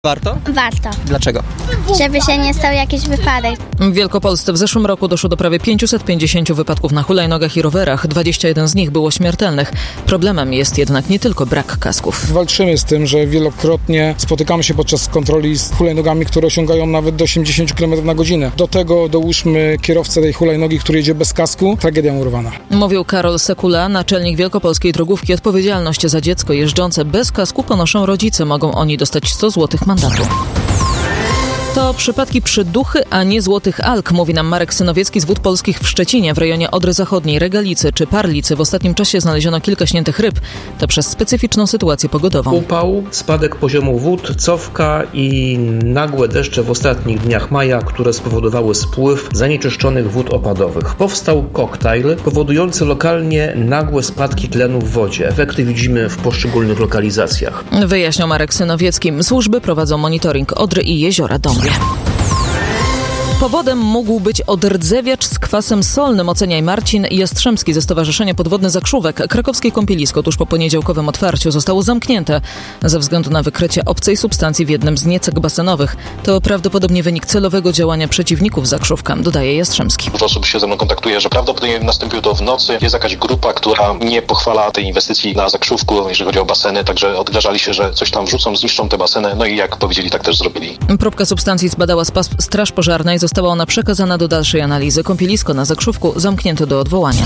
Warto? Warto, Dlaczego? żeby się nie stał jakiś wypadek. W Wielkopolsce w zeszłym roku doszło do prawie 550 wypadków na hulajnogach i rowerach. 21 z nich było śmiertelnych. Problemem jest jednak nie tylko brak kasków. Walczymy z tym, że wielokrotnie spotykamy się podczas kontroli z hulajnogami, które osiągają nawet do 80 km na godzinę. Do tego dołóżmy kierowcę tej hulajnogi, który jedzie bez kasku. Tragedia urwana. Mówił Karol Sekula, naczelnik Wielkopolskiej Drogówki. Odpowiedzialność za dziecko jeżdżące bez kasku ponoszą rodzice. Mogą oni dostać 100 zł mandatu. To przypadki przyduchy, a nie złotych alg, mówi nam Marek Synowiecki z Wód Polskich w Szczecinie. W rejonie Odry Zachodniej, Regalicy czy Parlicy w ostatnim czasie znaleziono kilka śniętych ryb. To przez specyficzną sytuację pogodową. Upał, spadek poziomu wód, cofka i nagłe deszcze w ostatnich dniach maja, które spowodowały spływ zanieczyszczonych wód opadowych. Powstał koktajl powodujący lokalnie nagłe spadki tlenu w wodzie. Efekty widzimy w poszczególnych lokalizacjach. Wyjaśniał Marek Synowiecki. Służby prowadzą monitoring Odry i jeziora Dąbie. Powodem mógł być odrdzewiacz z kwasem solnym, ocenia Marcin Jastrzębski ze Stowarzyszenia Podwodny Zakrzówek. Krakowskie kąpielisko tuż po poniedziałkowym otwarciu zostało zamknięte ze względu na wykrycie obcej substancji w jednym z niecek basenowych. To prawdopodobnie wynik celowego działania przeciwników Zakrzówka, dodaje Jastrzębski. Dużo osób się ze mną kontaktuje, że prawdopodobnie nastąpiło to w nocy. Jest jakaś grupa, która nie pochwala tej inwestycji na Zakrzówku, jeżeli chodzi o baseny, także odgrażali się, że coś tam wrzucą, zniszczą te baseny, no i jak powiedzieli, tak też zrobili. Próbka substancji zbadała Straż Pożarna i została ona przekazana do dalszej analizy. Kąpielisko na Zakrzówku zamknięto do odwołania.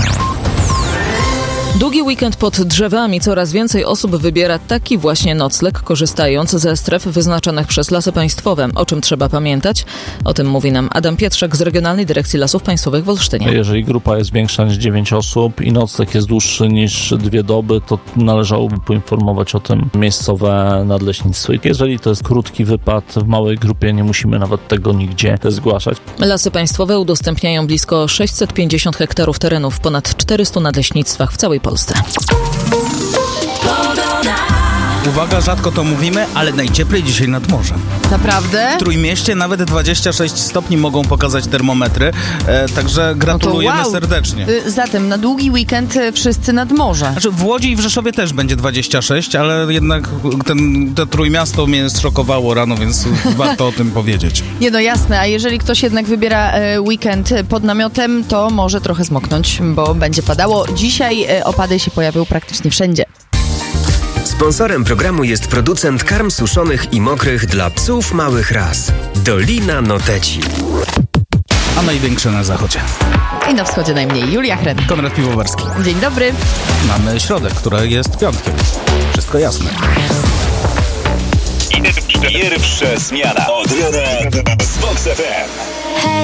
Długi weekend pod drzewami. Coraz więcej osób wybiera taki właśnie nocleg, korzystając ze stref wyznaczonych przez Lasy Państwowe. O czym trzeba pamiętać? O tym mówi nam Adam Pietrzak z Regionalnej Dyrekcji Lasów Państwowych w Olsztynie. Jeżeli grupa jest większa niż 9 osób i nocleg jest dłuższy niż 2 doby, to należałoby poinformować o tym miejscowe nadleśnictwo. I jeżeli to jest krótki wypad w małej grupie, nie musimy nawet tego nigdzie zgłaszać. Lasy Państwowe udostępniają blisko 650 hektarów terenów w ponad 400 nadleśnictwach w całej Polsce. Uwaga, rzadko to mówimy, ale najcieplej dzisiaj nad morzem. Naprawdę? W Trójmieście nawet 26 stopni mogą pokazać termometry, także gratulujemy serdecznie. Zatem na długi weekend wszyscy nad morze. Znaczy w Łodzi i w Rzeszowie też będzie 26, ale jednak to Trójmiasto mnie szokowało rano, więc warto o tym powiedzieć. Nie no jasne, a jeżeli ktoś jednak wybiera weekend pod namiotem, to może trochę zmoknąć, bo będzie padało. Dzisiaj opady się pojawią praktycznie wszędzie. Sponsorem programu jest producent karm suszonych i mokrych dla psów małych ras. Dolina Noteci. A największe na zachodzie. I na wschodzie najmniej. Julia Hren. Konrad Piwowarski. Dzień dobry. Mamy środek, który jest piątkiem. Wszystko jasne. Pierwsza zmiana od rana z Vox FM.